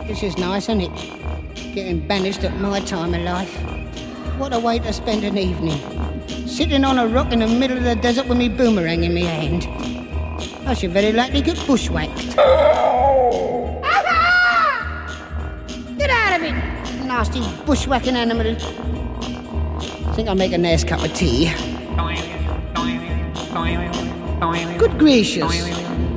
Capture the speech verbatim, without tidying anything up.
This is nice, isn't it? Getting banished at my time of life. What a way to spend an evening. Sitting on a rock in the middle of the desert with me boomerang in my hand. I should very likely get bushwhacked. Get out of it, nasty bushwhacking animal. Think I'll make a nice cup of tea. Good gracious.